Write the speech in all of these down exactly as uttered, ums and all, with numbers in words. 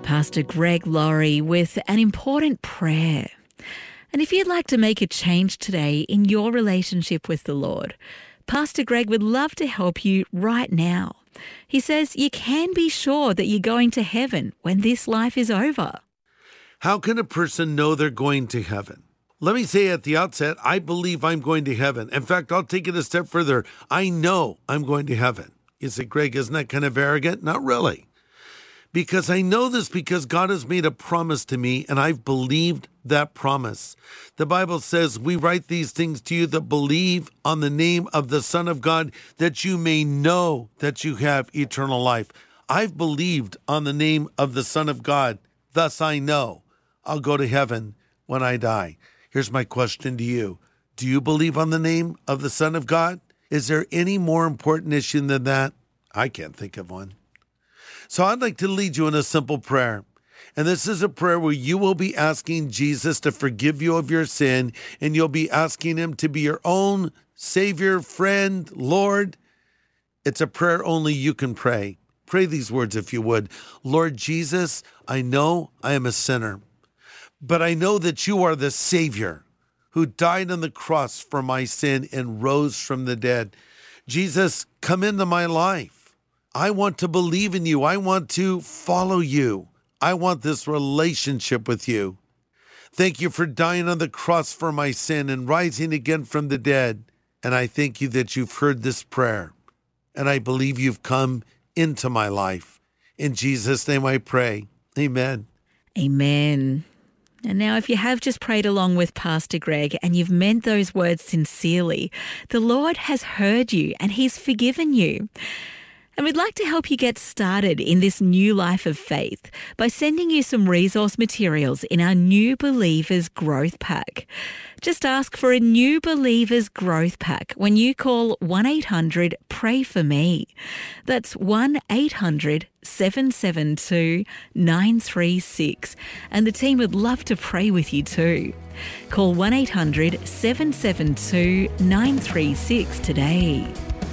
Pastor Greg Laurie with an important prayer. And if you'd like to make a change today in your relationship with the Lord, Pastor Greg would love to help you right now. He says you can be sure that you're going to heaven when this life is over. How can a person know they're going to heaven? Let me say at the outset, I believe I'm going to heaven. In fact, I'll take it a step further. I know I'm going to heaven. You say, Greg, isn't that kind of arrogant? Not really. Because I know this because God has made a promise to me, and I've believed that promise. The Bible says, we write these things to you that believe on the name of the Son of God, that you may know that you have eternal life. I've believed on the name of the Son of God, thus I know I'll go to heaven when I die. Here's my question to you. Do you believe on the name of the Son of God? Is there any more important issue than that? I can't think of one. So I'd like to lead you in a simple prayer. And this is a prayer where you will be asking Jesus to forgive you of your sin, and you'll be asking him to be your own Savior, friend, Lord. It's a prayer only you can pray. Pray these words if you would. Lord Jesus, I know I am a sinner, but I know that you are the Savior who died on the cross for my sin and rose from the dead. Jesus, come into my life. I want to believe in you. I want to follow you. I want this relationship with you. Thank you for dying on the cross for my sin and rising again from the dead. And I thank you that you've heard this prayer. And I believe you've come into my life. In Jesus' name I pray. Amen. Amen. And now if you have just prayed along with Pastor Greg and you've meant those words sincerely, the Lord has heard you and he's forgiven you. And we'd like to help you get started in this new life of faith by sending you some resource materials in our New Believers Growth Pack. Just ask for a New Believers Growth Pack when you call one eight hundred pray for me. That's one eight hundred seven seven two nine three six. And the team would love to pray with you too. Call one eight hundred seven seven two nine three six today.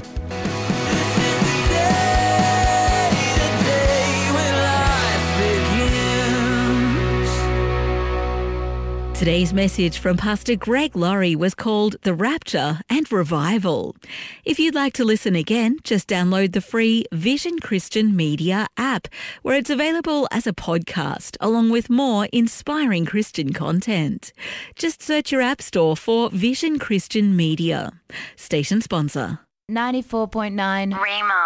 Today's message from Pastor Greg Laurie was called The Rapture and Revival. If you'd like to listen again, just download the free Vision Christian Media app, where it's available as a podcast, along with more inspiring Christian content. Just search your app store for Vision Christian Media. Station sponsor. ninety-four point nine Rhema.